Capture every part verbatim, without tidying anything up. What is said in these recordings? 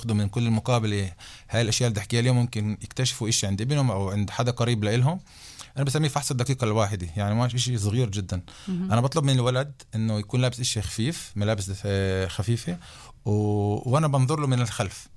بياخدوا من كل المقابلة هاي الأشياء اللي بحكيها اليوم ممكن يكتشفوا إشي عند ابنهم أو عند حدا قريب لإلهم. أنا بسميه فحص الدقيقة الواحدة، يعني ما إشي صغير جدا. م- أنا بطلب من الولد إنه يكون لابس إشي خفيف، ملابس خفيفة، و... وأنا بنظر له من الخلف.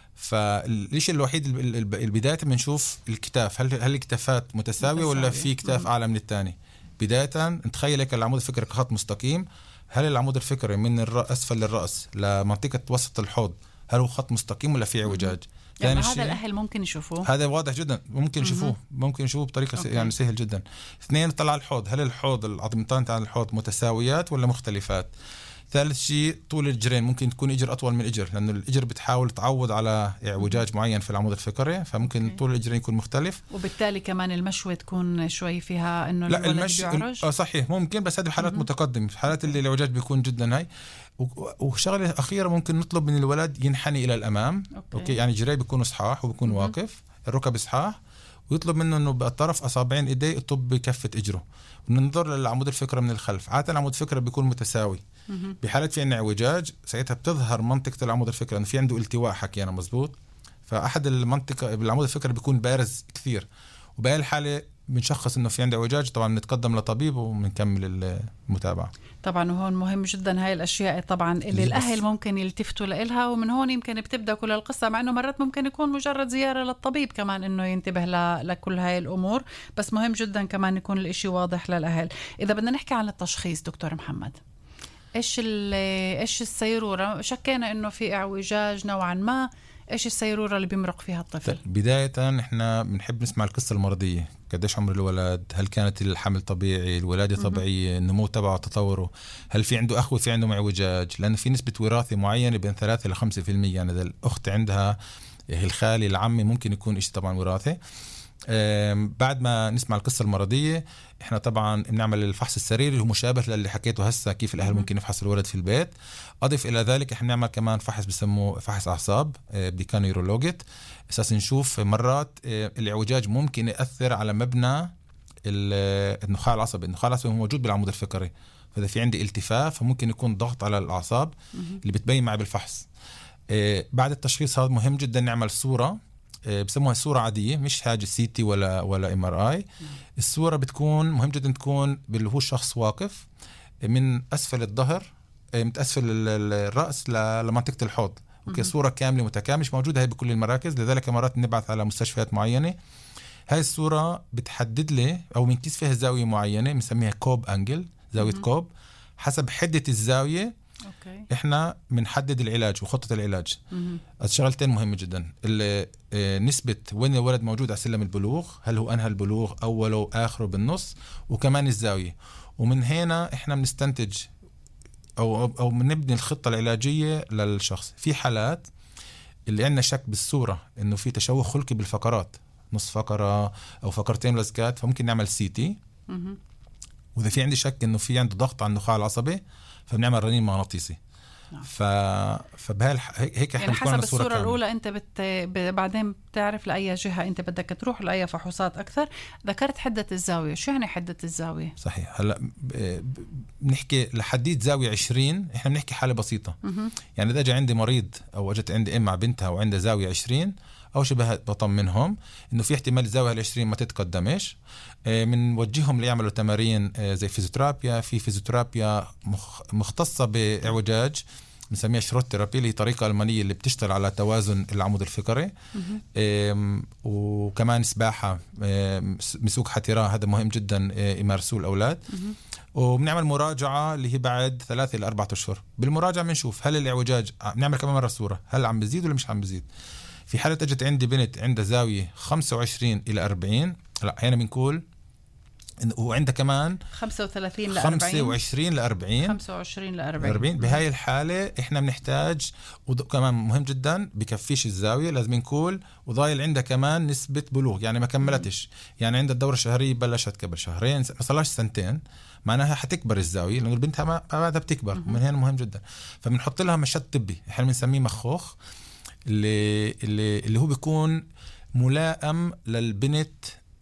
فالشيء الوحيد البداية بنشوف الكتاف، هل هل الكتافات متساوية ولا في كتاف أعلى من الثاني. بداية نتخيل هيك العمود الفقري كخط مستقيم، هل العمود الفقري من الرأس أسفل للرأس لمنطقة وسط الحوض هل هو خط مستقيم ولا في اعوجاج؟ يعني هذا الأهل ممكن يشوفوه، هذا واضح جدا، ممكن يشوفوه ممكن يشوفوه بطريقة س... يعني سهل جدا. اثنين، طلع الحوض، هل الحوض العظمتان تاع الحوض متساويات ولا مختلفات؟ ثالث شيء، طول الجرين، ممكن تكون إجر أطول من إجر، لأنه الإجر بتحاول تعوض على اعوجاج معين في العمود الفقري، فممكن أوكي. طول الجرين يكون مختلف، وبالتالي كمان المشوة تكون شوي فيها إنه لا الولد المش... بيعرج. آه صحيح ممكن، بس هذه حالات متقدمة. في حالات اللي الاعوجاج بيكون جدا هاي. وشغلة أخيرة ممكن نطلب من الولد ينحني إلى الأمام. أوكي, أوكي. يعني جري بيكون صحاح وبيكون مم. واقف، الركب صحاح، ويطلب منه إنه بطرف أصابعين إيديه يطب بكفة إجره، وننظر للعمود الفقري من الخلف. عادة العمود الفقري بيكون متساوي. مم. بحالة في عندنا اعوجاج ساعتها بتظهر منطقة العمود الفقري إنه في عنده التواء، حكينا مزبوط. فأحد المنطقة بالعمود الفقري بيكون بارز كثير، وبهاي الحالة بنشخص إنه في عنده اعوجاج، طبعا بنتقدم لطبيب وبنكمل المتابعة. طبعا وهون مهم جدا هاي الأشياء طبعا اللي الأهل ممكن يلتفتوا لإلها، ومن هون يمكن بتبدأ كل القصة، مع إنه مرات ممكن يكون مجرد زيارة للطبيب كمان إنه ينتبه لكل هاي الأمور، بس مهم جدا كمان يكون الإشي واضح للأهل. إذا بدنا نحكي عن التشخيص دكتور محمد، إيش إيش السيرورة؟ شكينا إنه في اعوجاج نوعا ما، إيش السيرورة اللي بيمرق فيها الطفل؟ بداية إحنا بنحب نسمع القصة المرضية، قديش عمر الولد، هل كانت الحمل طبيعي، الولادة طبيعية، النمو تبعه، تطوره، هل في عنده أخ وفي عنده اعوجاج، لأن في نسبة وراثة معينة بين ثلاثة إلى خمسة في المية. يعني إذا الأخت عندها الخالي العمي ممكن يكون إيش طبعا وراثة. بعد ما نسمع القصة المرضية احنا طبعا بنعمل الفحص السريري اللي هو مشابه للي حكيته هسه، كيف الأهل ممكن يفحص الولد في البيت. أضف إلى ذلك احنا بنعمل كمان فحص بسموه فحص أعصاب بكانيرولوجيت، أساس نشوف مرات الاعوجاج ممكن يأثر على مبنى النخاع العصبي. النخاع العصبي موجود بالعمود الفقري، فإذا في عندي التفاف فممكن يكون ضغط على الأعصاب اللي بتبين معي بالفحص. بعد التشخيص هذا مهم جدا نعمل صورة بسموها صورة عادية، مش حاجة سيتي ولا ولا ام ار اي. الصورة بتكون مهم جدا تكون اللي هو الشخص واقف من اسفل الظهر، من اسفل الراس لمنطقة الحوض. اوكي، صورة كاملة متكاملة، مش موجودة هي بكل المراكز، لذلك مرات نبعث على مستشفيات معينة. هاي الصورة بتحدد لي او بنقيس فيها زاوية معينة بنسميها كوب انجل، زاوية م- كوب. حسب حدة الزاوية أوكي. احنا بنحدد العلاج وخطة العلاج. الشغلتين مهمة جدا، اللي اه نسبة وين الولد موجود على سلم البلوغ، هل هو انهى البلوغ اوله اخره بالنص، وكمان الزاوية. ومن هنا احنا بنستنتج او او بنبني الخطة العلاجية للشخص. في حالات اللي عندنا شك بالصورة انه في تشوه خلقي بالفقرات، نص فقرة او فقرتين لزقات، فممكن نعمل سيتي. واذا في عندي شك انه في عنده ضغط على النخاع العصبي فبنعمل رنين مغناطيسي. نعم. ف فبهال هيك يعني حسب الصورة كامل. الأولى أنت بت... ب... بعدين بتعرف لأي جهة أنت بدك تروح لأي فحوصات أكثر. ذكرت حدة الزاوية، شو يعني حدة الزاوية؟ صحيح، هلا بنحكي لحديد زاوية عشرين، إحنا بنحكي حالة بسيطة. م- يعني إذا جاء عندي مريض أو أجت عندي أم مع بنتها وعندها زاوية عشرين أو شبه، بطمنهم إنه في احتمال الزاوية العشرين ما تتقدمش. بنوجههم ليعملوا تمارين زي فيزيوترابيا. في فيزيوترابيا مختصة بإعوجاج بنسميها شروت ثيرابي، اللي هي طريقة ألمانية اللي بتشتغل على توازن العمود الفقري. وكمان سباحة، مسوق حتراء، هذا مهم جدا يمارسوه الأولاد. وبنعمل مراجعة اللي هي بعد ثلاثة إلى أربعة أشهر. بالمراجعة بنشوف هل الإعوجاج، بنعمل كمان مرة صورة، هل عم بزيد ولا مش عم بزيد. في حالة اجت عندي بنت عندها زاوية خمسة وعشرين إلى أربعين، لا هنا بنقول وعنده كمان خمسة وثلاثين ل أربعين، خمسة وعشرين ل أربعين، خمسة وعشرين ل أربعين. بهاي الحالة إحنا بنحتاج، وكمان مهم جدا بكفيش الزاوية، لازم نقول وضايل عنده كمان نسبة بلوغ، يعني ما كملتش. يعني عند الدورة الشهرية بلشت قبل شهرين، ما صلاش سنتين، معناها حتكبر الزاوية لأن البنت ما بعدها بتكبر. من هنا مهم جدا، فبنحط لها مشط طبي، إحنا بنسميه مخوخ، اللي اللي اللي هو بيكون ملائم للبنت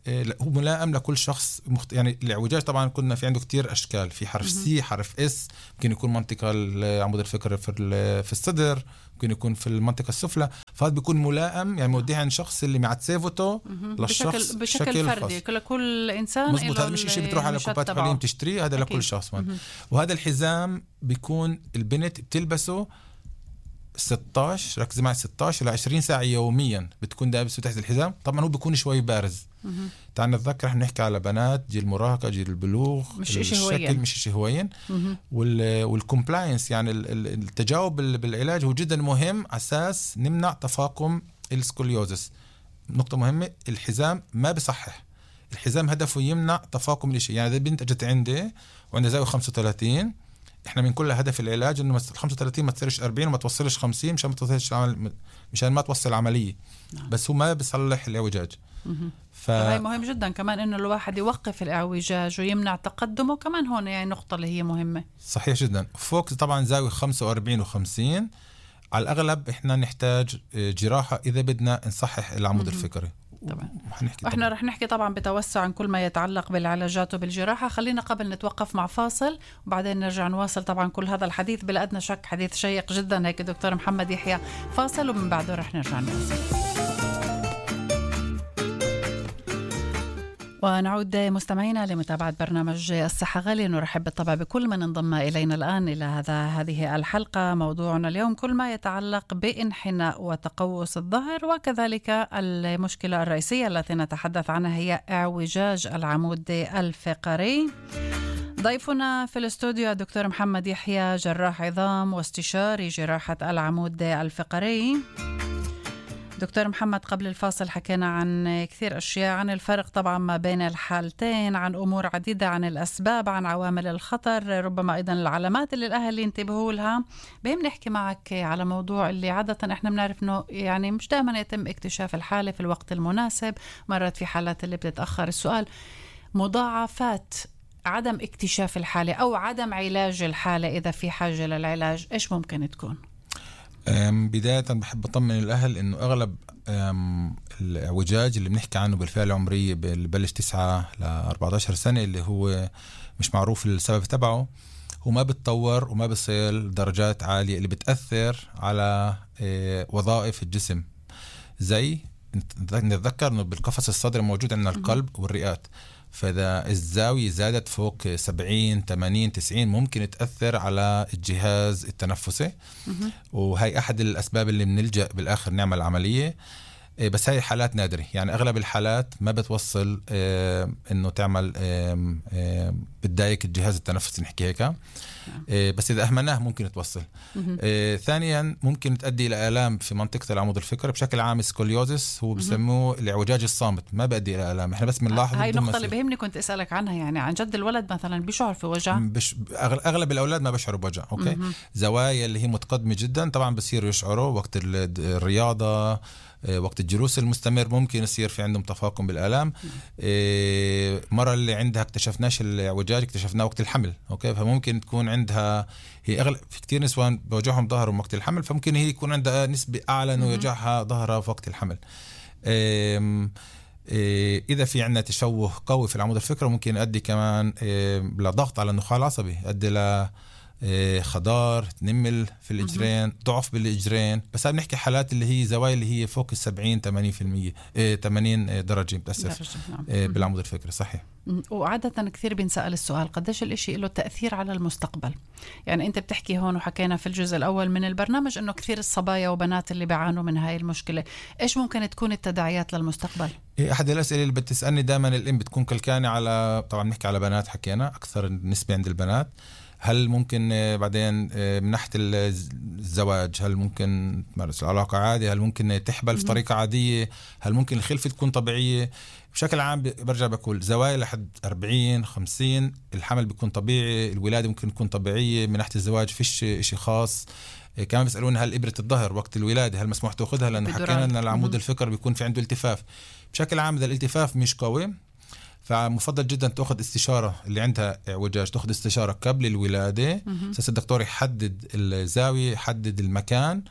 هو ملائم لكل شخص مخت... يعني الاعوجاج طبعا كنا في عنده كتير اشكال، في حرف سي، حرف اس، ممكن يكون منطقه العمود الفقري في في الصدر، ممكن يكون في المنطقه السفلى، فهذا بيكون ملائم يعني موديه عن شخص اللي مع سيفوتو للشخص بشكل, بشكل فردي كل كل انسان. مزبوط، هذا مش شيء بتروح على كوبات حليم تشتريه، هذا لكل شخص. وهذا الحزام بيكون البنت بتلبسه ستة عشر، ركز معي، ستة عشر إلى عشرين ساعة يوميا بتكون لابسه تحت الحزام. طبعا هو بيكون شوي بارز. تعال نتذكر رح نحكي على بنات جيل المراهقة، جيل البلوغ، مش الشكل مش شيء هوين، والكومبلاينس يعني التجاوب بالعلاج هو جدا مهم، أساس نمنع تفاقم السكوليوزس. نقطة مهمة، الحزام ما بصحح، الحزام هدفه يمنع تفاقم الشيء. يعني إذا بنت أجت عندي وعندها زاوية خمسة وثلاثين، احنا من كل هدف العلاج انه خمسة وثلاثين ما تصيرش أربعين وما توصلش خمسين مشان ما توصلش عمل... مشان ما توصل عمليه. نعم. بس هو ما بيصلح الاعوجاج. ف... هاي مهم جدا كمان انه الواحد يوقف الاعوجاج ويمنع تقدمه كمان. هون يعني نقطه اللي هي مهمه. صحيح جدا. فوق طبعا زاويه خمسة وأربعين وخمسين على الاغلب احنا نحتاج جراحه اذا بدنا نصحح العمود الفقري. طبعا احنا رح نحكي طبعا بتوسع عن كل ما يتعلق بالعلاجات وبالجراحة. خلينا قبل نتوقف مع فاصل وبعدين نرجع نواصل طبعا كل هذا الحديث، بلا أدنى شك حديث شيق جدا هيك دكتور محمد يحيى. فاصل ومن بعده رح نرجع نواصل. ونعود مستمعينا لمتابعة برنامج الصحة غالية. نرحب بالطبع بكل من انضم إلينا الآن إلى هذا هذه الحلقة. موضوعنا اليوم كل ما يتعلق بانحناء وتقوس الظهر، وكذلك المشكلة الرئيسية التي نتحدث عنها هي اعوجاج العمود الفقري. ضيفنا في الاستوديو الدكتور محمد يحيى، جراح عظام واستشاري جراحة العمود الفقري. دكتور محمد، قبل الفاصل حكينا عن كثير أشياء، عن الفرق طبعا ما بين الحالتين، عن أمور عديدة، عن الأسباب، عن عوامل الخطر، ربما أيضا العلامات اللي الأهل ينتبهوا لها. بهم نحكي معك على موضوع اللي عادة إحنا بنعرف إنه يعني مش دائما يتم اكتشاف الحالة في الوقت المناسب، مرات في حالات اللي بتتأخر. السؤال، مضاعفات عدم اكتشاف الحالة أو عدم علاج الحالة إذا في حاجة للعلاج، إيش ممكن تكون؟ بداية بحب أطمن الأهل إنه أغلب الاعوجاج اللي بنحكي عنه بالفئة العمرية اللي بلش تسعة لأربعة عشر سنة، اللي هو مش معروف السبب تبعه، هو ما بتطور وما بيصير درجات عالية اللي بتأثر على وظائف الجسم. زي نتذكر إنه بالقفص الصدري موجود عندنا القلب والرئات، فإذا الزاوية زادت فوق سبعين ثمانين تسعين ممكن تأثر على الجهاز التنفسي، وهي أحد الأسباب اللي بنلجأ بالآخر نعمل عملية. بس هاي حالات نادرة، يعني أغلب الحالات ما بتوصل إنه تعمل بتضايق الجهاز التنفسي نحكي هيك، بس إذا أهملناه ممكن توصل. ثانيا ممكن تؤدي إلى آلام في منطقة العمود الفقري. بشكل عام سكوليوزيس هو بسموه الاعوجاج الصامت، ما بيؤدي إلى آلام، إحنا بس بنلاحظ. هاي النقطة اللي بهمني كنت أسألك عنها، يعني عن جد الولد مثلا بيشعر في وجع؟ بش... أغلب الأولاد ما بيشعروا بوجع. أوكي. زوايا اللي هي متقدمة جدا طبعا بصيروا يشعروا وقت الرياضة، وقت الجلوس المستمر ممكن يصير في عندهم تفاقم بالآلام. إيه مرة اللي عندها اكتشفناش الاعوجاج اكتشفناه وقت الحمل. أوكي. فممكن تكون عندها، هي أغلب في كتير نسوان بوجعهم ظهرهم وقت الحمل، فممكن هي يكون عندها نسبة أعلى إنه يوجعها ظهرها في وقت الحمل. إيه إيه إذا في عندنا تشوه قوي في العمود الفقري ممكن يؤدي كمان إيه لضغط على النخاع العصبي، يؤدي ل خضار، نمل في الإجرين، ضعف بالإجرين. بس هاي بنحكي حالات اللي هي زوايا اللي هي فوق السبعين ثمانين في المية ثمانين درجة بتأثر بالعمود الفقري. صحيح. وعادة كثير بنسأل السؤال، قديش الاشي له تأثير على المستقبل؟ يعني أنت بتحكي هون وحكينا في الجزء الأول من البرنامج إنه كثير الصبايا وبنات اللي بيعانوا من هاي المشكلة، إيش ممكن تكون التداعيات للمستقبل؟ أحد الأسئلة اللي بتسألني دائما الأم بتكون كلكانة على، طبعا نحكي على بنات، حكينا أكثر نسبة عند البنات. هل ممكن بعدين من ناحية الزواج هل ممكن تمارس العلاقة عادي؟ هل ممكن تحبل في طريقة عادية؟ هل ممكن الخلفة تكون طبيعية؟ بشكل عام برجع بقول زوايا لحد أربعين خمسين الحمل بيكون طبيعي، الولادة ممكن تكون طبيعية. من ناحية الزواج فيش إشي خاص. كمان بيسألون هل إبرة الظهر وقت الولادة هل مسموح تأخذها؟ لأنه حكينا أن العمود الفقري بيكون في عنده التفاف. بشكل عام إذا الالتفاف مش قوي فمفضل جدا تأخذ استشارة، اللي عندها اعوجاج تأخذ استشارة قبل الولادة، أساس الدكتور يحدد الزاوية، يحدد المكان،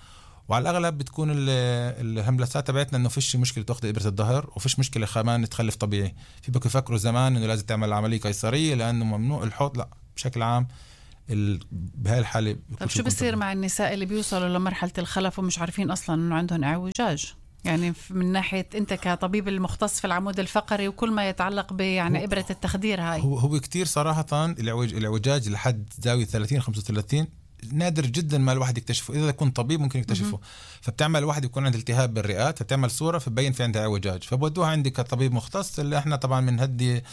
وعلى الأغلب بتكون الهملسات تبعتنا إنه فيش مشكلة تأخذ إبرة الظهر وفيش مشكلة كمان تخلف طبيعي. في بكو يفكروا زمان إنه لازم تعمل عملية قيصرية لأنه ممنوع الحوض، لا بشكل عام بهاي الحالة. طب شو بصير مع النساء اللي بيوصلوا لمرحلة الخلف ومش عارفين أصلا إنه عندهم اعوجاج؟ يعني من ناحية أنت كطبيب المختص في العمود الفقري وكل ما يتعلق بيعني إبرة التخدير هاي. هو هو كتير صراحة العوج العوجاج لحد زاوية ثلاثين خمسة وثلاثين نادر جدا ما الواحد يكتشفه، إذا كنت طبيب ممكن يكتشفه. فبتعمل الواحد يكون عنده التهاب بالرئات، فبتعمل صورة فبين في عندها عوجاج، فبودوها عندي كطبيب مختص اللي احنا طبعا بنهدي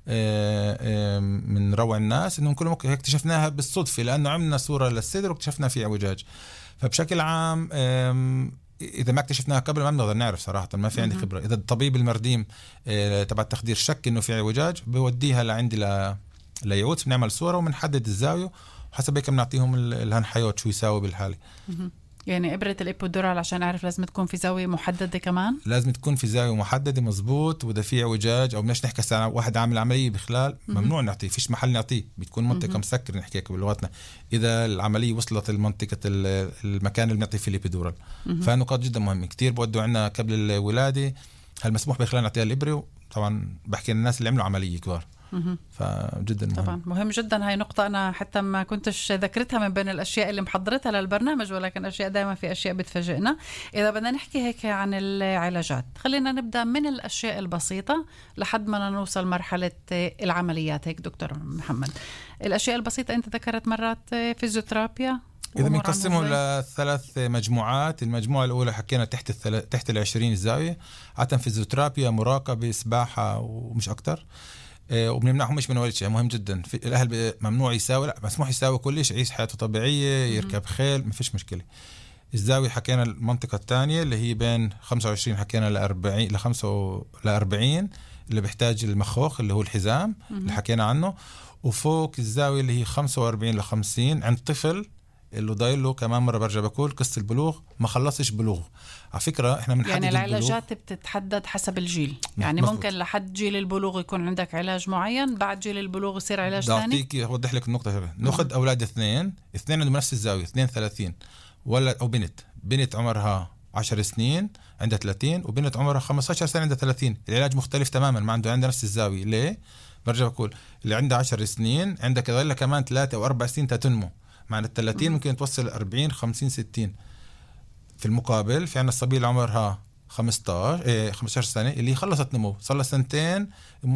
من روع الناس انه كل ممكن اكتشفناها بالصدفة لأنه عملنا صورة للصدر واكتشفنا فيه عوجاج. فبشكل عام إذا ما اكتشفناها قبل ما بنقدر نعرف صراحة، ما في عندي خبرة. إذا الطبيب المرديم تبع التخدير شك إنه في عوجاج بوديها لعندي ل ليعود، بنعمل صورة وبنحدد الزاوية وحسب هيك بنعطيهم الهنحيات شو يساوي بالحالة. يعني إبرة الإبودورال عشان أعرف لازم تكون في زاوية محددة كمان؟ لازم تكون في زاوية محددة مزبوط، وإذا في عوجاج أو بدناش نحكي ساعة واحد عامل عملية بخلال ممنوع نعطيه، فيش محل نعطيه، بتكون منطقة مسكر نحكي بلغتنا إذا العملية وصلت المنطقة المكان اللي بنعطيه فيه الإبودورال. فنقاط جدا مهمة كتير بودوا عنا قبل الولادة هل مسموح بخلال نعطيها الإبرة. طبعا بحكي الناس اللي عملوا عملية كبار فجدا مهم. طبعا مهم جدا هاي نقطة أنا حتى ما كنتش ذكرتها من بين الأشياء اللي محضرتها للبرنامج، ولكن أشياء دائما في أشياء بتفاجئنا. إذا بدنا نحكي هيك عن العلاجات خلينا نبدأ من الأشياء البسيطة لحد ما نوصل مرحلة العمليات. هيك دكتور محمد، الأشياء البسيطة أنت ذكرت مرات فيزيوثيرابيا، إذا بنقسمهم لثلاث مجموعات. المجموعة الأولى حكينا تحت الثل... تحت العشرين الزاوية، عادة فيزيوثيرابيا، مراقبة، سباحة ومش أكتر. وبنمنعهم مش من ولا شيء، مهم جدا. في الأهل ممنوع يساوي، لا مسموح يساوي كل شيء، يعيش حياته طبيعية، يركب خيل، ما فيش مشكلة. الزاوية حكينا المنطقة الثانية اللي هي بين خمسة وعشرين حكينا لأربعين لخمسة لأربعين اللي بيحتاج المخوخ اللي هو الحزام اللي حكينا عنه. وفوق الزاوية اللي هي خمسة وأربعين لخمسين عند طفل اللي ضايل له كمان مرة برجع بقول قصة البلوغ ما خلصش بلوغ. على فكرة احنا بنحدد يعني العلاجات بتتحدد حسب الجيل، يعني مزبوط. ممكن لحد جيل البلوغ يكون عندك علاج معين، بعد جيل البلوغ يصير علاج ثاني. أعطيك أوضح لك النقطة هذه. نأخذ أولاد اثنين اثنين عندهم نفس الزاوية اثنين ثلاثين، ولا أو بنت بنت عمرها عشر سنين عندها ثلاثين، وبنت عمرها خمسة عشر سنة عندها ثلاثين، العلاج مختلف تماما، ما عنده عنده نفس الزاوية. ليه؟ برجع بقول اللي عنده عشر سنين عندك يضل كمان ثلاثة أو أربع سنين تنمو، مع الثلاثين ممكن توصل أربعين خمسين ستين. في المقابل في عنا الصبية اللي عمرها خمسة عشر إيه خمسة عشر سنة اللي خلصت نمو صار لها سنتين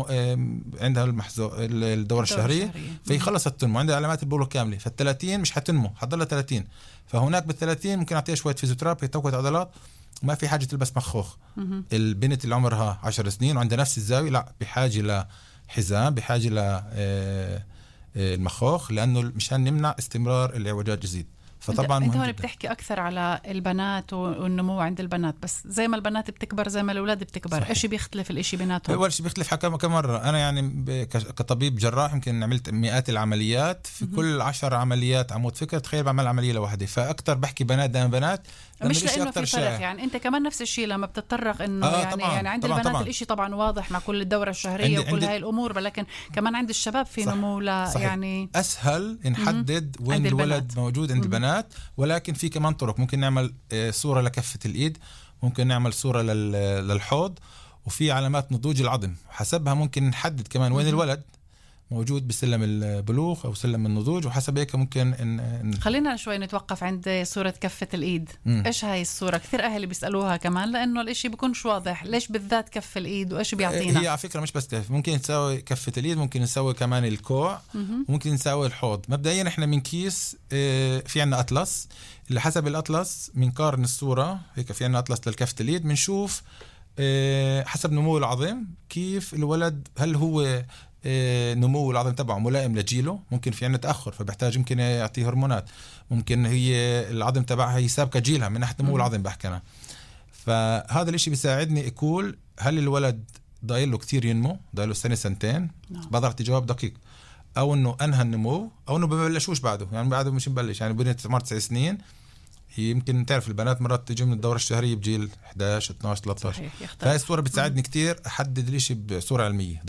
عندها المحزو الدورة الشهرية، فهي خلصت تنمو عندها علامات البلوغ كاملة. فالثلاثين مش حتنمو، حتضلها ثلاثين. فهناك بالثلاثين ممكن أعطيها شوية فيزيوثيرابي توقيت عضلات، وما في حاجة تلبس مخوخ. البنت اللي عمرها عشر سنين وعندها نفس الزاوية لا، بحاجة لحزام، بحاجة ل المخوخ، لأنه مشان نمنع استمرار الإعوجاج يزيد. فطبعا انت هون بتحكي اكثر على البنات والنمو عند البنات، بس زي ما البنات بتكبر زي ما الاولاد بتكبر، ايش بيختلف الاشي بيناتهم؟ اول شيء بيختلف حكم كم مره. انا يعني كطبيب جراح يمكن عملت مئات العمليات، في م- كل عشر عمليات عمود فكر تخيل بعمل عمليه لوحده، فاكثر بحكي بنات دائما بنات، مش لانه في فرق. يعني انت كمان نفس الشيء لما بتتطرق انه آه يعني طبعاً يعني عند طبعاً البنات طبعاً. الاشي طبعا واضح مع كل الدوره الشهريه وكل هاي الامور، ولكن كمان عند الشباب في نمو لا يعني اسهل نحدد وين الولد موجود عند البنات. ولكن في كمان طرق، ممكن نعمل صورة لكفة الإيد، ممكن نعمل صورة للحوض، وفي علامات نضوج العظم حسبها ممكن نحدد كمان وين الولد موجود بسلم البلوغ أو سلم النضوج، وحسب هيك ممكن إن... خلينا شوي نتوقف عند صورة كفة الإيد. مم. إيش هاي الصورة؟ كثير أهلي بيسألوها كمان لأنه الإشي بيكونش واضح، ليش بالذات كف الإيد وإيش بيعطينا؟ هي على فكرة مش بس كف، ممكن نساوي كفة الإيد، ممكن نساوي كمان الكوع، ممكن نساوي الحوض. مبدئيا إحنا من كيس في عنا أطلس، اللي حسب الأطلس بنقارن الصورة هيك، في عنا أطلس للكفة الإيد، بنشوف حسب نمو العظم كيف الولد، هل هو نمو العظم تبعه ملائم لجيله، ممكن في عنا تأخر فبحتاج ممكن يعطيه هرمونات، ممكن هي العظم تبعها هي سابقة جيلها من ناحية نمو العظم بحكنا. فهذا الاشي بيساعدني اقول هل الولد ضايل له كتير ينمو، ضايل له سنة سنتين، بقدر اعطي جواب دقيق، او انه انهى النمو، او انه ببلشوش بعده، يعني بعده مش مبلش. يعني بنت عمرها تسع سنين، هي يمكن تعرف البنات مرات تجي من الدورة الشهرية بجيل إحدى عشر اثنا عشر ثلاثة عشر. فهي الصورة بتساعدني كتير احدد الاشي بصورة علمية دقيقة.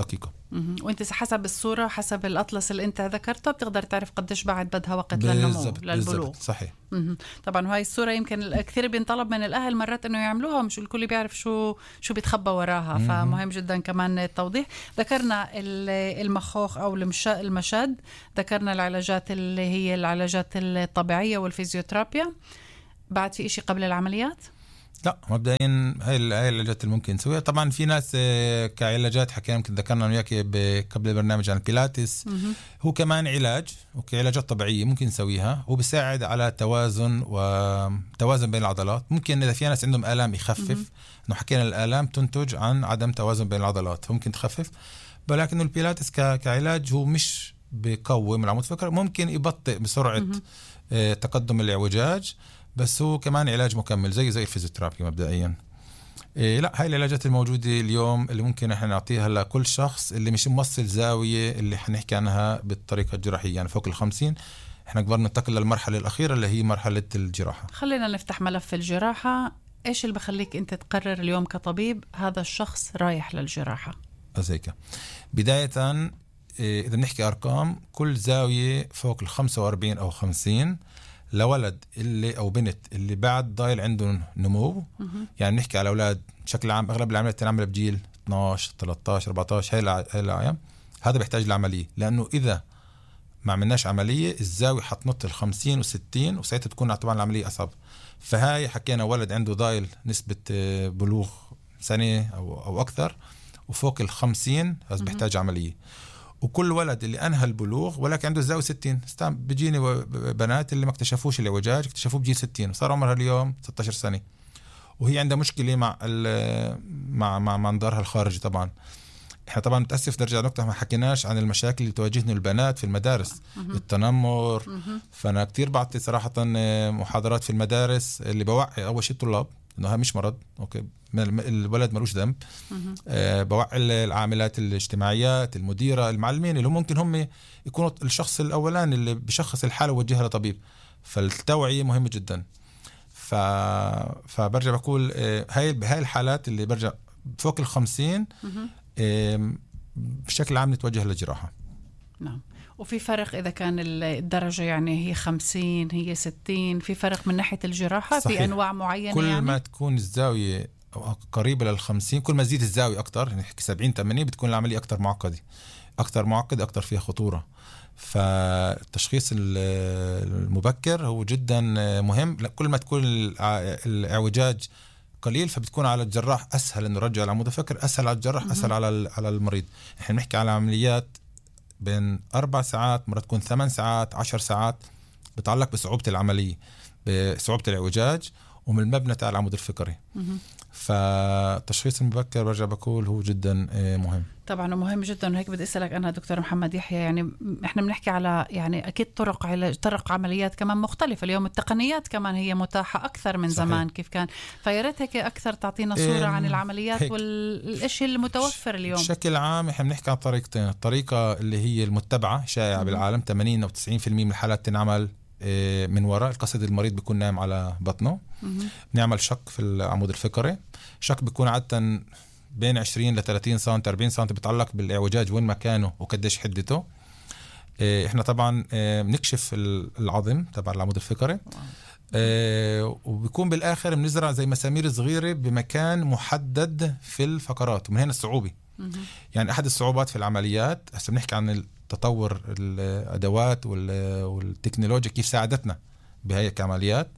وانت حسب الصورة حسب الأطلس اللي انت ذكرته بتقدر تعرف قديش بعد بدها وقت للنمو للبلوغ. صحيح. مم. طبعا وهي الصورة يمكن الكثير بينطلب من الأهل مرات انه يعملوها ومش الكل بيعرف شو شو بيتخبى وراها. مم. فمهم جدا كمان التوضيح. ذكرنا المخوخ او المشد، ذكرنا العلاجات اللي هي العلاجات الطبيعية والفيزيوترابيا. بعد في إشي قبل العمليات؟ لا مبدئيا هاي هاي العلاجات اللي ممكن نسويها. طبعا في ناس كعلاجات حكينا يمكن ذكرنا وياك قبل البرنامج عن البيلاتس. مم. هو كمان علاج وكعلاجات طبيعيه ممكن نسويها وبساعد على توازن وتوازن بين العضلات. ممكن اذا في ناس عندهم الام يخفف، انه حكينا الالام تنتج عن عدم توازن بين العضلات، ممكن تخفف. ولكن البيلاتس كعلاج هو مش بيقوم العمود الفقري، ممكن يبطئ بسرعه مم. تقدم الاعوجاج، بس هو كمان علاج مكمل زي زي الفيزيوترابي مبدئيا. إيه لا هاي العلاجات الموجودة اليوم اللي ممكن احنا نعطيها لكل شخص اللي مش موصل زاوية اللي حنحكي عنها بالطريقة الجراحية، يعني فوق الخمسين احنا قبل ننتقل للمرحلة الأخيرة اللي هي مرحلة الجراحة. خلينا نفتح ملف الجراحة. ايش اللي بخليك انت تقرر اليوم كطبيب هذا الشخص رايح للجراحة؟ أزيك بداية إيه إذا بنحكي أرقام، كل زاوية فوق الخمسة وأربعين أو خمسين لولد اللي أو بنت اللي بعد ضايل عنده نمو. مم. يعني نحكي على أولاد بشكل عام أغلب العمليات تنعمل بجيل اثناشر ثلاثة عشر أربعة عشر هاي الأيام، هذا بيحتاج لعملية، لأنه إذا ما عملناش عملية الزاوية حتنط الخمسين وستين وساعتها تكون طبعا العملية أصعب. فهاي حكينا ولد عنده ضايل نسبة بلوغ سنة أو, أو أكثر وفوق الخمسين هذا بيحتاج عملية. وكل ولد اللي أنهى البلوغ ولكن عنده الزاوية ستين، بيجيني بنات اللي ما اكتشفوش الاعوجاج اكتشفوه بجيل ستين وصار عمرها اليوم ستة عشر سنة وهي عندها مشكلة مع مع مع منظرها الخارجي. طبعا احنا طبعا متأسف نرجع نقطة ما حكيناش عن المشاكل اللي تواجهنا البنات في المدارس. مم. التنمر. مم. فأنا كتير بعطي صراحة محاضرات في المدارس اللي بوعي أول شيء الطلاب إنه مش مرض، أوكي الولد ملوش ذنب. أه بوعي العاملات الاجتماعيات، المديرة، المعلمين اللي ممكن هم يكونوا الشخص الأولاني اللي بشخص الحالة ووجهها لطبيب. فالتوعية مهمة جدا. ف... فبرجع بقول أه هاي بهاي الحالات اللي برجع فوق الخمسين أه بشكل عام نتوجه للجراحة. نعم. وفي فرق إذا كان الدرجة يعني هي خمسين هي ستين، في فرق من ناحية الجراحة؟ صحيح. في أنواع معينة كل يعني؟ ما تكون الزاوية قريبة للخمسين كل ما تزيد الزاوية أكتر، نحكي سبعين ثمانين بتكون العملية أكتر معقدة أكتر معقدة أكتر فيها خطورة. فالتشخيص المبكر هو جدا مهم. كل ما تكون الإعوجاج قليل فبتكون على الجراح أسهل إنه يرجع العمود الفقري، أسهل على الجراح أسهل على على المريض. إحنا بنحكي على عمليات بين أربع ساعات مرة تكون ثمان ساعات عشر ساعات، بتعلق بصعوبة العملية بصعوبة الإعوجاج ومن المبنى تاع العمود الفقري. فالتشخيص المبكر برجع بقول هو جدا مهم. طبعا مهم جدا. وهيك بدي أسألك أنا دكتور محمد يحيى، يعني إحنا بنحكي على يعني أكيد طرق علاج طرق عمليات كمان مختلفة اليوم، التقنيات كمان هي متاحة أكثر من صحيح. زمان كيف كان. فياريت هيك أكثر تعطينا صورة عن العمليات والأشياء المتوفر اليوم. بشكل عام إحنا بنحكي عن طريقتين. الطريقة اللي هي المتبعة شائعة بالعالم، ثمانين أو تسعين بالمئة من الحالات تنعمل من وراء القصد، المريض بيكون نايم على بطنه. بنعمل شق في العمود الفقري، شق بيكون عادة بين عشرين لثلاثين سنتي أربعين سنتي، بتعلق بالإعوجاج وين مكانه وقديش حدته. احنا طبعا بنكشف العظم تبع العمود الفقري وبيكون بالآخر بنزرع زي مسامير صغيرة بمكان محدد في الفقرات، ومن هنا الصعوبة. يعني أحد الصعوبات في العمليات هسه بنحكي عن تطور الأدوات والتكنولوجيا كيف ساعدتنا بهاي العمليات.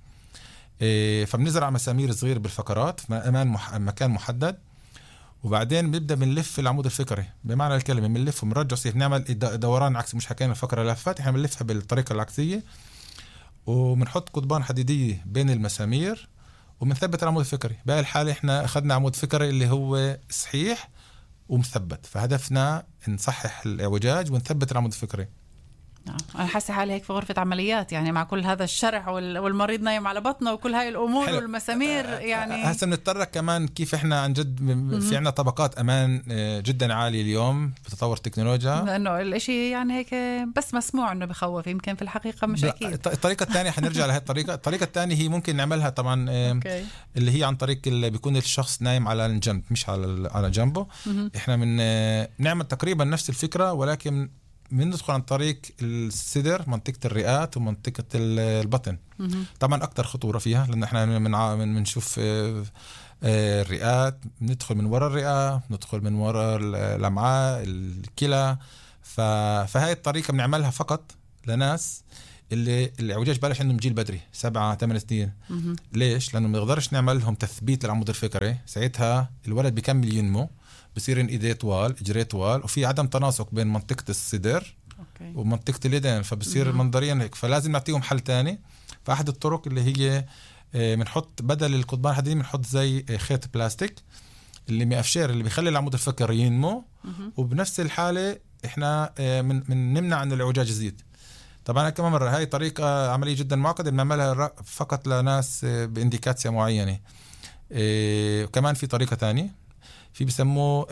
فبنزرع مسامير صغيرة بالفقرات في أمان مكان محدد، وبعدين بنبدأ بنلف العمود الفقري بمعنى الكلمة، بنلف وبنرجع صيف، نعمل دوران عكسي، مش حكينا الفقرة لفات، احنا بنلفها بالطريقة العكسية وبنحط قضبان حديدية بين المسامير وبنثبت العمود الفقري. بهاي الحالة احنا أخذنا عمود فقري اللي هو صحيح ومثبت، فهدفنا نصحح الإعوجاج ونثبت العمود الفقري. أنا حاسة حالي هيك في غرفة عمليات يعني مع كل هذا الشرح والمريض نايم على بطنه وكل هاي الأمور حلو. والمسامير يعني هسه بنتطرق كمان كيف إحنا عن جد في عنا طبقات أمان جدا عالية اليوم بتطور التكنولوجيا، لأنه الإشي يعني هيك بس مسموع إنه بخوف، يمكن في الحقيقة مش أكيد. الطريقة الثانية حنرجع لهي الطريقة. الطريقة الثانية هي ممكن نعملها طبعا أوكي. اللي هي عن طريق اللي بيكون الشخص نايم على الجنب مش على على جنبه. إحنا من نعمل تقريبا نفس الفكرة ولكن بندخل عن طريق الصدر، منطقة الرئات ومنطقة البطن. مم. طبعا أكتر خطورة فيها لأن إحنا من بنشوف الرئات، ندخل من وراء الرئة، ندخل من وراء الأمعاء، الكلى. فهاي الطريقة بنعملها فقط لناس اللي الإعوجاج بلش عندهم جيل بدري سبعة ثمان سنين. مم. ليش؟ لأنه ما نقدرش نعمل لهم تثبيت للعمود الفقري، ساعتها الولد بيكمل ينمو، بصير ايديه طوال، اجريه طوال، وفي عدم تناسق بين منطقه الصدر أوكي. ومنطقه اليدين، فبصير منظريا هيك. فلازم نعطيهم حل تاني. فاحد الطرق اللي هي بنحط بدل القضبان الحديدي بنحط زي خيط بلاستيك اللي مقفشير اللي بيخلي العمود الفقري ينمو، وبنفس الحاله احنا من من نمنع انه الاعوجاج يزيد. طبعا كمان مره هاي طريقه عمليه جدا معقده بنعملها فقط لناس بانديكاسيا معينه. كمان في طريقه تانية في بسموه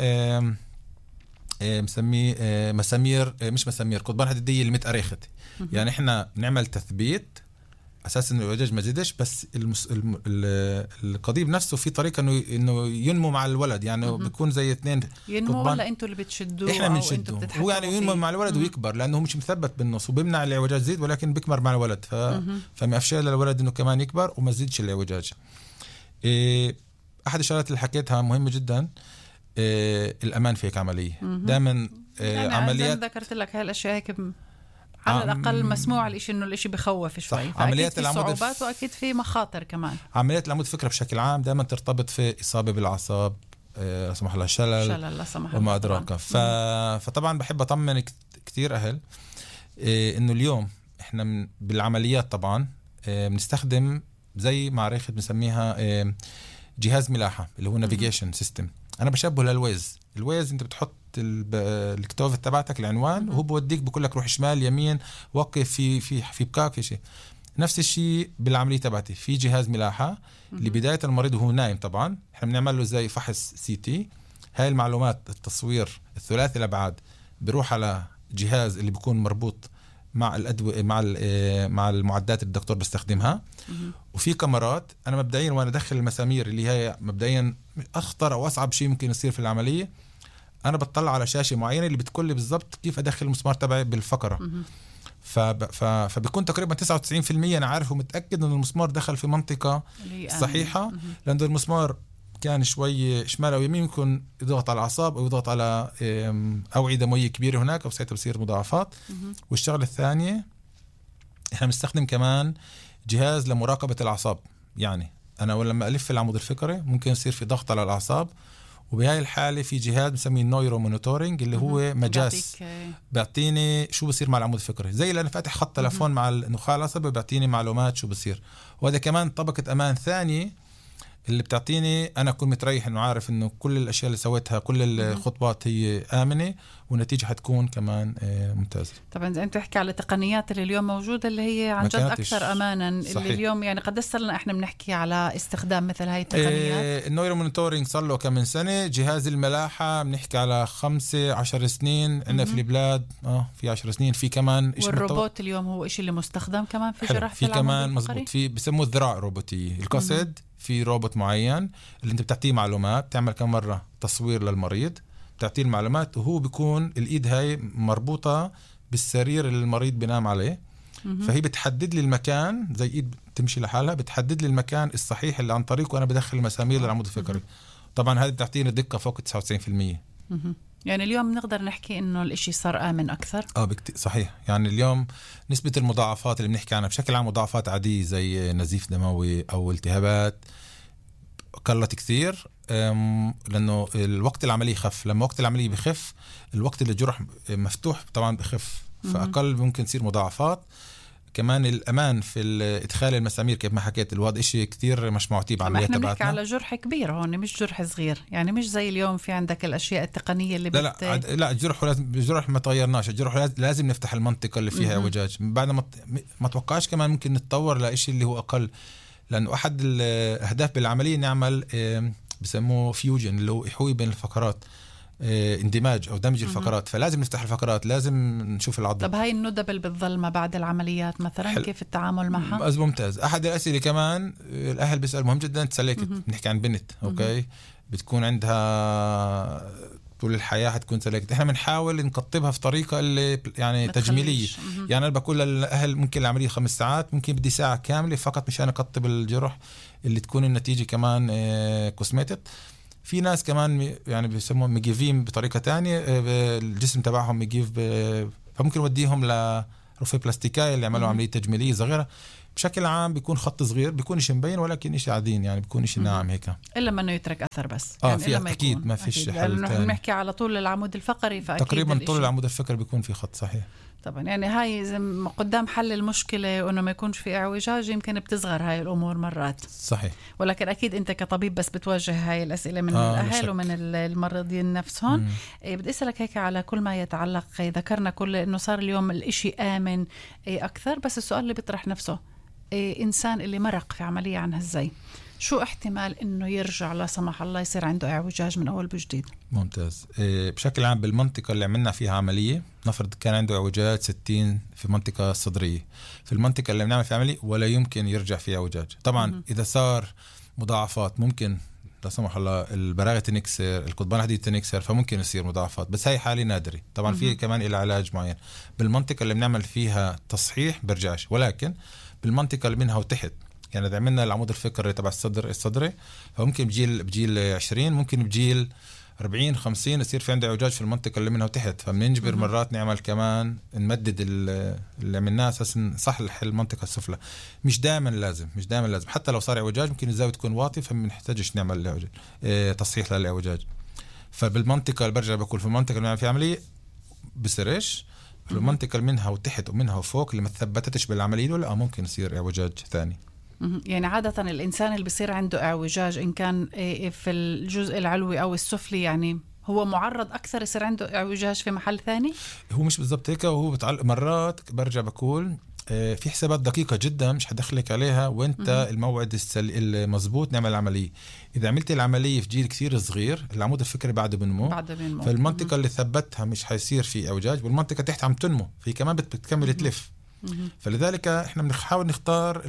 مسميه مسامير، مش مسامير، قضبان حديدية اللي متأرخت. يعني احنا نعمل تثبيت اساس انه الإعوجاج ما زيدش، بس المس... القضيب نفسه في طريقه انه انه ينمو مع الولد، يعني مم. بيكون زي اثنين ينمو ولا انتوا اللي بتشدوه؟ احنا بنشدوه، هو يعني ينمو مع الولد مم. ويكبر لانه هو مش مثبت بالنص وبيمنع الاعوجاج يزيد، ولكن بيكبر مع الولد. ف... فمأفشل للولد انه كمان يكبر وما يزيدش الاعوجاج. إيه... احد الشغلات اللي حكيتها مهمه جدا، إيه الأمان في هيك عملية. دائما إيه يعني عمليات ذكرت لك هاي الأشياء هيك على الأقل مسموع الإشي إنه الإشي بخوف شوي. عمليات في العمود صعوبات الف... وأكيد في مخاطر كمان. عمليات العمود الفقري بشكل عام دائما ترتبط في إصابة بالأعصاب، لا سمح الله شلل, شلل لا سمح الله وما أدراك. ف... فطبعا بحب أطمن كتير أهل إيه إنه اليوم إحنا من... بالعمليات طبعا إيه بنستخدم زي معرفة بنسميها إيه جهاز ملاحة اللي هو نافيجيشن سيستم. أنا بشبه للويز. الويز أنت بتحط الكتوفة تبعتك العنوان وهو بوديك بقول لك روح شمال يمين وقف في في في بكاك في شيء. نفس الشيء بالعملية تبعتي، في جهاز ملاحة لبداية المريض وهو نايم. طبعا احنا بنعمل له زي فحص سي تي. هاي المعلومات التصوير الثلاثي الأبعاد بيروح على جهاز اللي بيكون مربوط مع الأدوية مع مع المعدات اللي الدكتور بيستخدمها. وفي كاميرات. أنا مبدئيا وأنا أدخل المسامير اللي هي مبدئيا أخطر أو أصعب شيء ممكن يصير في العملية، أنا بطلع على شاشة معينة اللي بتقول لي بالضبط كيف أدخل المسمار تبعي بالفقرة. فب... ف... فبيكون تقريبا تسعة وتسعين بالمية أنا عارف ومتأكد إن المسمار دخل في منطقة صحيحة، لأن المسمار كان شوي شمال أو يمين يكون يضغط على الأعصاب أو يضغط على أوعية دموية كبيرة هناك أو ساعتها بصير مضاعفات. والشغلة الثانية إحنا بنستخدم كمان جهاز لمراقبة الأعصاب. يعني أنا لما ألف العمود الفقري ممكن يصير في ضغط على الأعصاب، وبهاي الحالة في جهاز بنسميه النويرو مونيتورينج اللي هو مجاز بيعطيني شو بصير مع العمود الفقري، زي اللي أنا فاتح خط تلفون مع النخاع العصبي بيعطيني معلومات شو بصير. وهذا كمان طبقة أمان ثانية اللي بتعطيني أنا أكون متريح إنه عارف إنه كل الأشياء اللي سويتها كل الخطوات هي آمنة والنتيجة حتكون كمان ممتازة. طبعا أنت تحكي على التقنيات اللي اليوم موجودة اللي هي عن جد أكثر أمانا. صحيح. اللي اليوم يعني قد صرنا إحنا بنحكي على استخدام مثل هاي التقنيات. إيه النويرو مونيتورينج صار له كم من سنة. جهاز الملاحة بنحكي على خمسة عشر سنين عندنا في البلاد. آه في عشر سنين. في كمان والروبوت اليوم هو إشي اللي مستخدم كمان في جراحة في كمان مزبوط. في بسموه الذراع روبوتية القصد. في روبوت معين اللي انت بتعطيه معلومات، تعمل كم مرة تصوير للمريض، بتعطيه المعلومات وهو بيكون الإيد هاي مربوطة بالسرير اللي المريض بينام عليه. م-م. فهي بتحدد لي المكان زي إيد تمشي لحالها، بتحدد لي المكان الصحيح اللي عن طريقه أنا بدخل المسامير للعمود الفقري. طبعا هذه بتعطيني دقة فوق تسعة وتسعين بالمية. م-م. يعني اليوم نقدر نحكي إنه الإشي صار آمن أكثر. آه بكتير. صحيح. يعني اليوم نسبة المضاعفات اللي بنحكي عنها بشكل عام مضاعفات عادية زي نزيف دموي أو التهابات قلت كثير، لأنه الوقت العملي خف. لما وقت العملية بخف الوقت اللي الجرح مفتوح طبعا بخف، فأقل ممكن تصير مضاعفات. كمان الأمان في إدخال المسامير كيف ما حكيت الوضع إشي كتير مش معتيب عمليات تبعتنا. احنا بنحكي على جرح كبير هون مش جرح صغير، يعني مش زي اليوم في عندك الأشياء التقنية اللي لا بت... لا لا الجرح لازم الجرح ما تغيرناش، الجرح لازم نفتح المنطقة اللي فيها اعوجاج. بعد ما ما توقعش كمان ممكن نتطور لإشي اللي هو أقل، لأنه أحد الأهداف بالعملية نعمل بسموه فيوجن اللي هو يحوي بين الفقرات، اندماج أو دمج الفقرات، فلازم نفتح الفقرات، لازم نشوف العضل. طب هاي الندب اللي بتظل ما بعد العمليات مثلا حل... كيف التعامل معها؟ ممتاز. أحد الأسئلة كمان الأهل بيسأل مهم جدا، تسلكت نحكي عن بنت أوكي بتكون عندها طول الحياة هتكون سلكت، احنا بنحاول نقطبها في طريقة اللي يعني تجميلية. يعني أنا بقول للأهل ممكن العملية خمس ساعات، ممكن بدي ساعة كاملة فقط مشان أقطب الجرح اللي تكون النتيجة كمان كوسميتك. في ناس كمان يعني بيسموهم ميجيفين بطريقة تانية، الجسم تبعهم ميجيف، فممكن وديهم لرفع بلاستيكاي اللي عملوا عملية تجميلية صغيرة. بشكل عام بيكون خط صغير، بيكون إشي مبين ولكن إشي عادين، يعني بيكون إشي ناعم هيك، إلا ما إنه يترك أثر بس. آه يعني في ما أكيد ما فيش حل تاني. نحكي على طول العمود الفقري، فأكيد تقريبا طول العمود الفقري بيكون في خط صحيح. طبعا يعني هاي زي قدام حل المشكلة وإنه ما يكونش في اعوجاج يمكن بتصغر هاي الأمور مرات. صحيح. ولكن أكيد أنت كطبيب بس بتواجه هاي الأسئلة من آه الأهل ومن المرضين نفسهم. إيه بدي أسألك هيك على كل ما يتعلق، ذكرنا كل إنه صار اليوم الإشي آمن إيه أكثر، بس السؤال اللي بيطرح نفسه إيه إنسان اللي مرق في عملية عنها إزاي، شو احتمال إنه يرجع لا سمح الله يصير عنده اعوجاج من أول بجديد؟ ممتاز. إيه بشكل عام بالمنطقة اللي عملنا فيها عملية، نفرض كان عنده اعوجاج ستين في المنطقة الصدرية، في المنطقة اللي بنعمل فيها عملية ولا يمكن يرجع فيها اعوجاج. طبعا م- إذا صار مضاعفات ممكن لا سمح الله البراغة تنكسر، القضبان الحديد تنكسر، فممكن يصير مضاعفات، بس هاي حالة نادرة. طبعا في كمان إلى علاج معين. بالمنطقة اللي بنعمل فيها تصحيح برجعش، ولكن بالمنطقة اللي منها وتحت، يعني إذا عملنا العمود الفقري تبع الصدر الصدري فممكن بجيل بجيل عشرين، ممكن بجيل أربعين خمسين يصير في عنده اعوجاج في المنطقة اللي منها وتحت، فبننجبر مرات نعمل كمان نمدد اللي عملناه أساس نصحح المنطقة السفلى. مش دائما لازم مش دائما لازم حتى لو صار اعوجاج ممكن الزاوية تكون واطية فمنحتاجش نعمل اعوجاج اه تصحيح للاعوجاج. فبالمنطقة اللي برجع بقول في المنطقة اللي بنعمل فيها عملية بسرش، في المنطقة اللي منها وتحت ومنها وفوق اللي ما تثبتتش بالعملية ولا ممكن يصير اعوجاج ثاني. يعني عادة الإنسان اللي بيصير عنده اعوجاج إن كان في الجزء العلوي أو السفلي، يعني هو معرض أكثر يصير عنده اعوجاج في محل ثاني؟ هو مش بالضبط هيك، وهو بتعلق مرات برجع بقول في حسابات دقيقة جدا مش حدخلك عليها وانت م- الموعد المضبوط نعمل العملية. إذا عملت العملية في جيل كثير صغير العمود الفقري بعده بنمو، بعده بنمو، فالمنطقة م- اللي ثبتها مش حيصير في اعوجاج، والمنطقة تحت عم تنمو في كمان بتكمل م- تلف. فلذلك احنا بنحاول نختار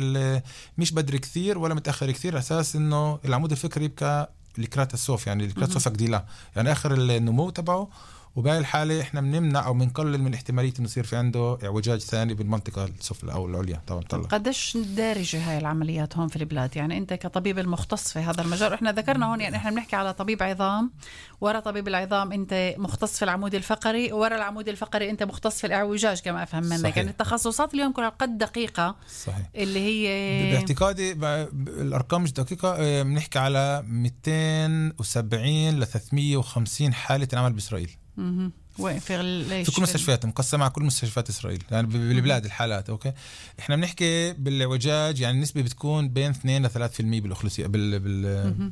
مش بدري كثير ولا متأخر كثير، اساس انه العمود الفقري يبقى الكرات السوف، يعني الكرات السوف قديلة يعني اخر النمو تبعه، وبهاي الحالة احنا بنمنع او بنقلل من احتمالية انه يصير في عنده اعوجاج ثاني بالمنطقة السفلى او العليا. طبعا طلع قديش دارجة هاي العمليات هون في البلاد؟ يعني انت كطبيب المختص في هذا المجال، احنا ذكرنا هون يعني احنا بنحكي على طبيب عظام، ورا طبيب العظام انت مختص في العمود الفقري، ورا العمود الفقري انت مختص في الاعوجاج كما افهم منك. يعني التخصصات اليوم كلها قد دقيقة. صحيح. اللي هي باعتقادي الارقام مش دقيقة، بنحكي على مئتين وسبعين ل ثلاثمية وخمسين حالة عمل باسرائيل. اها وين في في كل مستشفيات مقسمة على كل مستشفيات إسرائيل، يعني بالبلاد الحالات. أوكي إحنا بنحكي بالاعوجاج يعني النسبة بتكون بين اثنين إلى ثلاثة بالمئة بالأخلاصية بال بال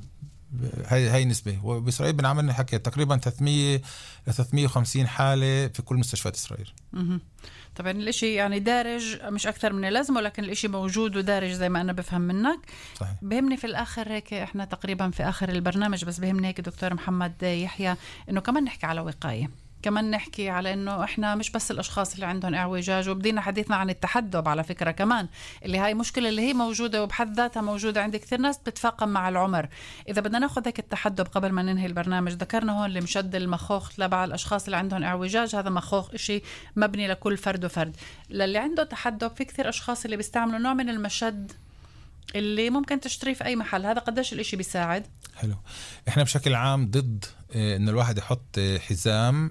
هاي هاي نسبة، وبإسرائيل بنعمل حكي تقريبا ثلاثمية ل ثلاثمية وخمسين حالة في كل مستشفيات إسرائيل. اها طبعا الاشي يعني دارج مش أكثر من اللازم، ولكن الاشي موجود ودارج زي ما أنا بفهم منك. صحيح. بهمني في الآخر هيك إحنا تقريبا في آخر البرنامج، بس بهمني هيك دكتور محمد يحيى إنه كمان نحكي على وقاية، كمان نحكي على إنه إحنا مش بس الأشخاص اللي عندهم اعوجاج، وبدينا حديثنا عن التحدب على فكرة كمان، اللي هاي مشكلة اللي هي موجودة وبحد ذاتها موجودة عند كثير ناس بتتفاقم مع العمر. إذا بدنا ناخذ هيك التحدب قبل ما ننهي البرنامج، ذكرنا هون اللي مشد المخوخ تبع الأشخاص اللي عندهم اعوجاج، هذا مخوخ إشي مبني لكل فرد وفرد. للي عنده تحدب في كثير أشخاص اللي بيستعملوا نوع من المشد اللي ممكن تشتريه في أي محل. هذا قديش الإشي بيساعد؟ حلو. إحنا بشكل عام ضد إن الواحد يحط حزام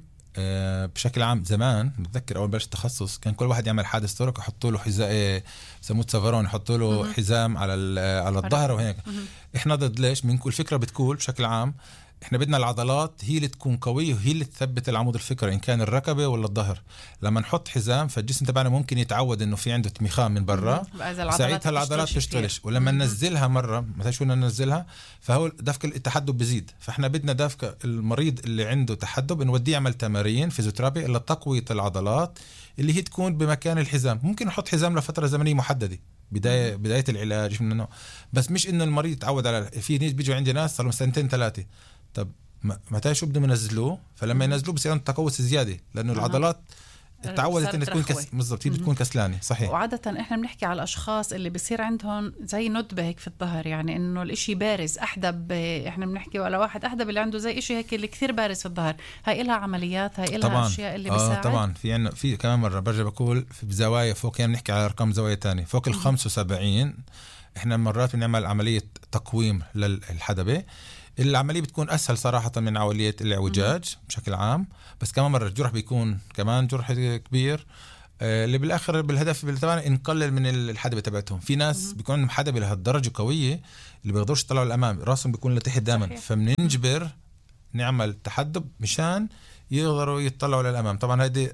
بشكل عام. زمان بتذكر أول بلش التخصص كان كل واحد يعمل حادث طرق يحطوا له حذاء سموه سافرون، يحطوا له حزام على على الظهر وهيك. إحنا ضد. ليش؟ من كل فكرة بتقول بشكل عام احنا بدنا العضلات هي اللي تكون قويه وهي اللي تثبت العمود الفقري ان كان الركبه ولا الظهر. لما نحط حزام فالجسم تبعنا ممكن يتعود انه في عنده تمخام من برا، ساعتها العضلات تشتغلش. ولما ننزلها مره متى شو ننزلها فهو دفك التحدب بزيد. فاحنا بدنا دفك المريض اللي عنده تحدب نوديه يعمل تمارين فيزيوثيرابي لتقويه العضلات اللي هي تكون بمكان الحزام. ممكن نحط حزام لفتره زمنيه محدده بدايه بدايه العلاج منه، بس مش انه المريض يتعود على. في ناس بيجوا عندي ناس صار لهم سنتين ثلاثه، طب متى شو بدهم ينزلوه؟ فلما ينزلوه بصير عنده تقوس زياده لانه أه. العضلات تعودت انها تكون كس... بالضبط هي بتكون كسلانه. صحيح. وعاده احنا بنحكي على الاشخاص اللي بيصير عندهم زي ندبه هيك في الظهر، يعني انه الاشي بارز احدب. احنا بنحكي على واحد احدب اللي عنده زي اشي هيك اللي كثير بارز في الظهر، هاي لها عمليات، هاي لها اشياء اللي بيساعد. آه طبعا في عنا في كمان مره برجع بقول في زوايا فوق، يعني بنحكي على ارقام زوايا تانية فوق ال خمسة وسبعين احنا مرات بنعمل عمليه تقويم للحدبه. العملية بتكون أسهل صراحة من عملية الاعوجاج بشكل عام، بس كمان مرة الجرح بيكون كمان جرح كبير آه اللي بالآخر بالهدف بالتبعنا نقلل من الحدبة تبعتهم. في ناس بيكون عندهم حدبة لهالدرجة قوية اللي بيقدروش يطلعوا الأمام، راسهم بيكون لتحت دائما، فبننجبر نعمل تحدب مشان يقدروا يطلعوا للأمام. طبعا هذه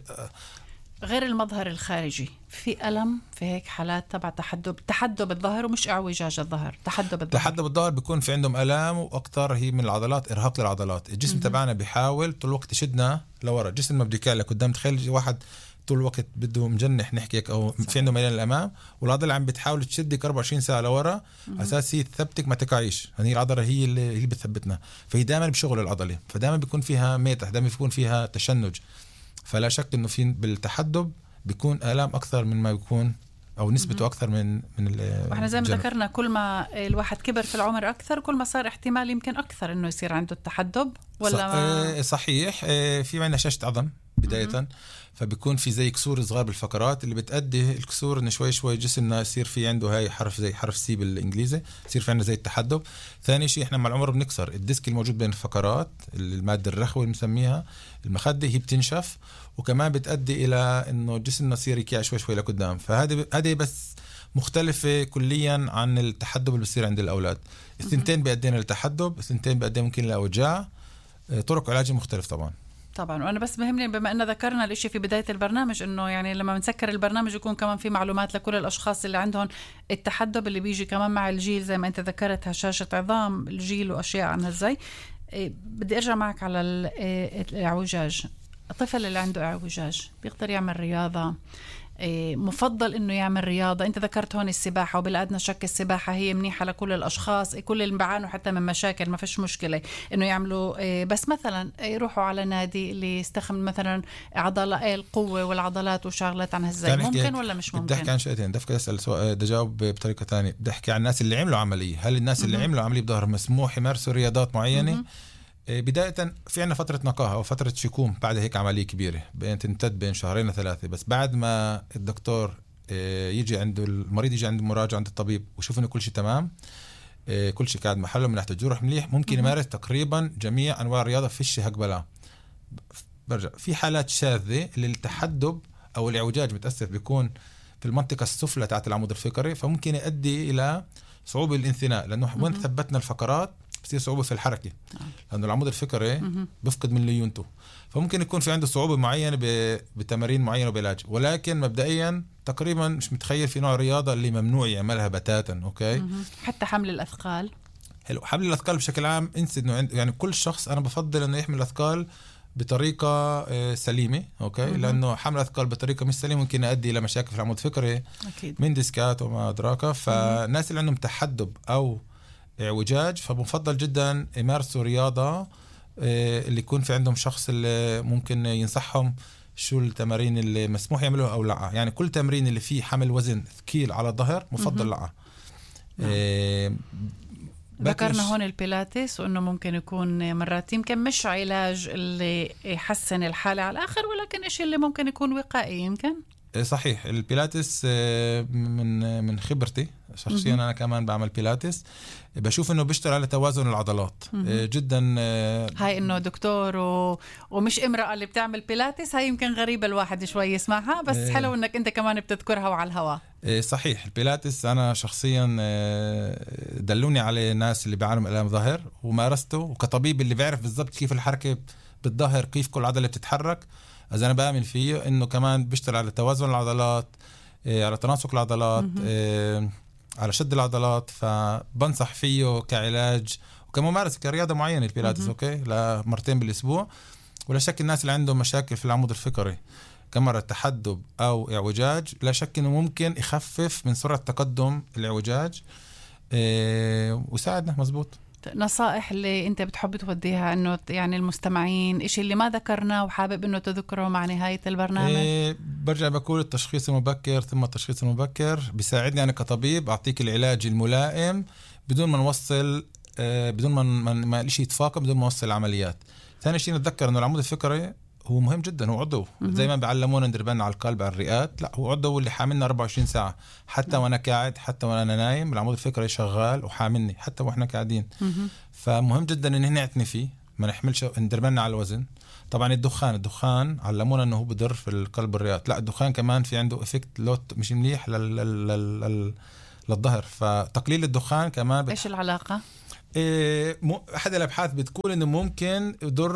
غير المظهر الخارجي في ألم في هيك حالات تبع تحدب تحدب الظهر ومش اعوجاج الظهر. تحدب الظهر تحدب الظهر بيكون في عندهم ألام وأكثر هي من العضلات، إرهاق للعضلات. الجسم تبعنا بيحاول طول الوقت يشدنا لورا، الجسم ما بده يكعلك قدام. تخيل واحد طول الوقت بده مجنح نحكيك او في عنده ميلان للامام والعضله عم بتحاول تشدك أربعة وعشرين ساعه لورا اساس هي تثبتك ما تكعيش. هي العضله هي اللي هي بتثبتنا، فهي دائما بشغل العضله، فدائما بيكون فيها ميتة، دائما بيكون فيها تشنج. فلا شك انه في بالتحدب بيكون آلام أكثر من ما بيكون أو نسبته أكثر من من وإحنا زي ما ذكرنا كل ما الواحد كبر في العمر أكثر كل ما صار احتمال يمكن أكثر إنه يصير عنده التحدب ولا ما... صحيح. في عندنا شاشة عظم بداية، فبيكون في زي كسور صغار بالفقرات اللي بتأدي الكسور إن شوي شوي جسمنا يصير في عنده هاي حرف زي حرف سي بالإنجليزي، يصير في عندنا زي التحدب. ثاني شيء إحنا مع العمر بنكسر الديسك الموجود بين الفقرات، المادة الرخوة اللي بنسميها المخدة، هي بتنشف وكمان بتأدي إلى إنه جسمنا يصير يكيع شوي شوي لقدام. فهذه هذه بس مختلفة كليا عن التحدب اللي بيصير عند الأولاد. الثنتين بيأدينا للتحدب، الثنتين بيأدينا ممكن لأوجاع. طرق علاج مختلف طبعا. طبعا. وانا بس مهمني بما ان ذكرنا الاشي في بدايه البرنامج انه يعني لما بنسكر البرنامج يكون كمان في معلومات لكل الاشخاص اللي عندهم التحدب اللي بيجي كمان مع الجيل زي ما انت ذكرت هشاشه عظام الجيل واشياء عنها ازاي. إيه بدي ارجع معك على الاعوجاج. الطفل اللي عنده اعوجاج بيقدر يعمل رياضه؟ مفضل انه يعمل رياضه؟ انت ذكرت هون السباحه وبلا ادنى شك السباحه هي منيحه لكل الاشخاص، كل اللي بيعانوا حتى من مشاكل ما فيش مشكله انه يعملوا. بس مثلا يروحوا على نادي اللي يستخدم مثلا عضلات القوه والعضلات وشغلات عنها ازاي، ممكن ولا مش ممكن؟ بدي احكي عن شيئين، بدي اسال سؤال بدي اجاوب بطريقه ثانيه. بدي احكي عن الناس اللي عملوا عمليه. هل الناس اللي عملوا عمليه بظهر مسموح يمارسوا رياضات معينه؟ م-م. بداية في عنا فترة نقاهة أو فترة شكوم بعد هيك عملية كبيرة بين تمتد بين شهرين وثلاثة، بس بعد ما الدكتور يجي عنده المريض يجي عنده مراجعة عند الطبيب وشوف إنه كل شيء تمام، كل شيء قاعد محله من ناحية الجروح مليح، ممكن يمارس تقريبا جميع أنواع الرياضة فيش هقبلها. برجع في حالات شاذة اللي التحدب أو الإعوجاج متأثر بيكون في المنطقة السفلى تاعت العمود الفقري، فممكن يؤدي إلى صعوبة الانثناء لأنه وين ثبتنا الفقرات بصير صعوبة في الحركة لأنه العمود الفقري بفقد من ليونته، فممكن يكون في عنده صعوبة معينة بتمارين معينة وبعلاج. ولكن مبدئيا تقريبا مش متخيل في نوع رياضة اللي ممنوع يعملها بتاتا. أوكي. حتى حمل الأثقال. حلو. حمل الأثقال بشكل عام انسى إنه يعني كل شخص أنا بفضل إنه يحمل الأثقال بطريقة سليمة. أوكي. مم. لأنه حمل الأثقال بطريقة مش سليمة ممكن يؤدي إلى مشاكل في العمود الفقري من ديسكات وما أدراك. فالناس اللي عندهم تحدب أو اعوجاج فبفضل جدا يمارسوا رياضة اللي يكون في عندهم شخص اللي ممكن ينصحهم شو التمارين اللي مسموح يعملوها أو لا. يعني كل تمرين اللي فيه حمل وزن ثقيل على الظهر مفضل لا. إيه ذكرنا هون البيلاتس وإنه ممكن يكون مرات يمكن مش علاج اللي يحسن الحالة على الآخر ولكن إيش اللي ممكن يكون وقائي يمكن. صحيح. البيلاتس من من خبرتي شخصيا أنا كمان بعمل بيلاتس بشوف إنه بيشتغل على توازن العضلات جدا. هاي إنه دكتور و... ومش امرأة اللي بتعمل بيلاتس هاي يمكن غريبة الواحد شوي يسمعها بس حلو إنك أنت كمان بتذكرها وعلى الهواء. صحيح. البيلاتس أنا شخصيا دلوني على ناس اللي بيعانوا من آلام ظهر ومارسته، وكطبيب اللي بيعرف بالضبط كيف الحركة بالظهر، كيف كل عضلة بتتحرك. إذا أنا بآمن فيه إنه كمان بيشتغل على توازن العضلات، على تناسق العضلات، على شد العضلات. فبنصح فيه كعلاج وكممارسة كرياضة معينة البيلاتس أوكي لمرتين بالأسبوع. ولا شك الناس اللي عندهم مشاكل في العمود الفقري كمرة تحدب أو إعوجاج، لا شك إنه ممكن يخفف من سرعة تقدم الإعوجاج إيه ويساعدنا. مزبوط. نصائح اللي أنت بتحب توديها إنه يعني المستمعين، إشي اللي ما ذكرنا وحابب إنه تذكره مع نهاية البرنامج؟ إيه برجع بقول التشخيص المبكر ثم التشخيص المبكر بيساعدني أنا كطبيب أعطيك العلاج الملائم بدون ما نوصل إيه بدون ما ما, ما الشيء يتفاقم، بدون ما نوصل العمليات. ثاني شيء نتذكر إنه العمود الفقري هو مهم جدا، هو عضو زي ما بيعلمونا ندير بالنا على القلب على الرئات، لا هو عضو اللي حاملنا أربعة وعشرين ساعة حتى وانا قاعد، حتى وانا نايم العمود الفقري شغال وحاملني حتى واحنا قاعدين. فمهم جدا ان نعتني فيه، ما نحملش ندير بالنا على الوزن. طبعا الدخان الدخان علمونا انه هو بضر في القلب والرئات، لا الدخان كمان في عنده افكت لوت مش مليح لل... لل... لل... للظهر. فتقليل الدخان كمان بت... ايش العلاقة؟ إيه أحد الأبحاث بتقول إنه ممكن يضر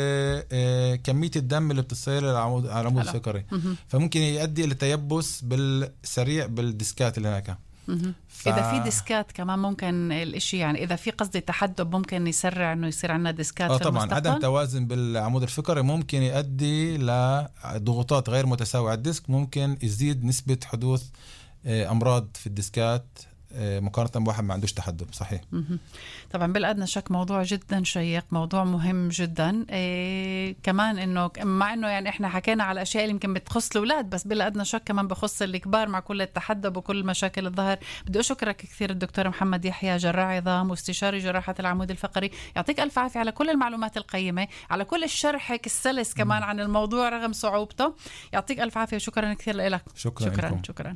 بكمية الدم اللي بتصير على العمود على العمود الفقري، فممكن يؤدي إلى تيبس بالسريع بالديسكات اللي هناك. ف... إذا في ديسكات كمان ممكن الإشي، يعني إذا في قصدي تحدب ممكن يسرع إنه يصير عندنا ديسكات. آه في طبعا المستقبل. عدم توازن بالعمود الفقري ممكن يؤدي لضغوطات غير متساوية على الديسك، ممكن يزيد نسبة حدوث أمراض في الديسكات مقارنة بواحد ما عندوش تحدب. صحيح. طبعا بالأدنى شك موضوع جدا شيق، موضوع مهم جدا. إيه كمان إنه مع إنه يعني إحنا حكينا على أشياء اللي يمكن بتخص الأولاد، بس بالأدنى شك كمان بخص الكبار مع كل التحدب وكل مشاكل الظهر. بدي أشكرك كثير الدكتور محمد يحيى، جراح عظام واستشاري جراحة العمود الفقري. يعطيك ألف عافية على كل المعلومات القيمة، على كل الشرح السلس كمان عن الموضوع رغم صعوبته. يعطيك ألف عافية، شكرا كثير لك. شكرا شكرا, شكرا. شكرا.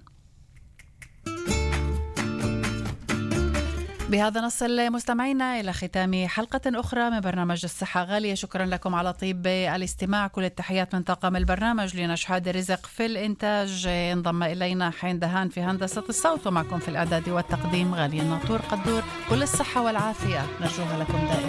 بهذا نصل مستمعينا إلى ختام حلقة أخرى من برنامج الصحة غالية. شكرا لكم على طيب الاستماع. كل التحيات من طاقم البرنامج، لنشهاد رزق في الإنتاج، انضم إلينا حين دهان في هندسة الصوت، ومعكم في الإعداد والتقديم غالية الناطور قدور. كل الصحة والعافية نرجوها لكم دائما.